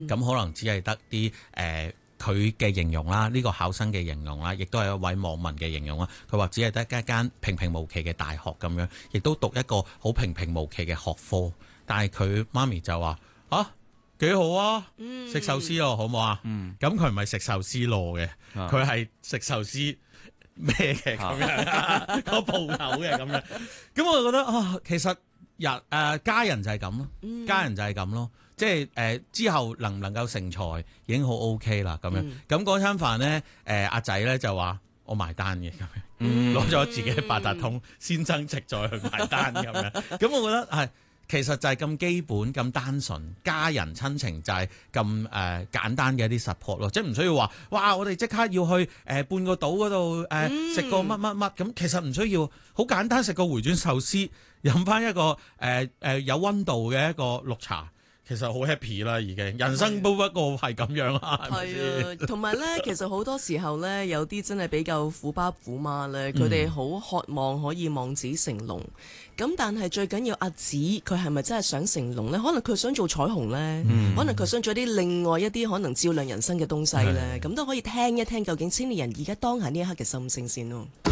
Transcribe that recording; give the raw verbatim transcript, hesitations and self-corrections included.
咁、嗯、可能只係得啲誒佢嘅形容啦，呢、這個考生嘅形容啦，亦都係一位網民嘅形容啦。佢話只係得一間平平無奇嘅大學咁樣，亦都讀一個好平平無奇嘅學科。但係佢媽咪就話啊，幾好啊，食壽司咯，好唔好啊？咁佢唔係食壽司咯嘅，佢係食壽司咩嘅咁樣，個鋪頭嘅咁樣。咁我就覺得啊，其實人誒、呃、家人就係咁咯，家人就係咁咯。即係誒、呃、之後能唔能夠成才已經好 OK 啦咁樣。咁嗰餐飯咧，誒阿仔咧就話我埋單嘅咁樣，攞咗、嗯、自己嘅八達通先增值再去埋單咁樣。咁我覺得係。其實就係咁基本咁單純，家人親情就係咁誒簡單嘅一啲 support 咯，即係唔需要話哇我哋即刻要去誒、呃、半個島嗰度誒食個乜乜乜咁，其實唔需要，好簡單，食個回轉壽司，飲翻一個誒誒、呃呃、有溫度嘅一個綠茶。其實好 happy 啦，已經人生都不過係咁樣啦，係咪先？ 同埋咧，其實好多時候咧，有啲真係比較虎爸虎媽咧，佢哋好渴望可以望子成龍。咁、嗯、但係最緊要阿子佢係咪真係想成龍咧？可能佢想做彩虹咧，嗯、可能佢想做啲另外一啲可能照亮人生嘅東西咧。咁都可以聽一聽究竟青年人而家當下呢一刻嘅心聲先咯。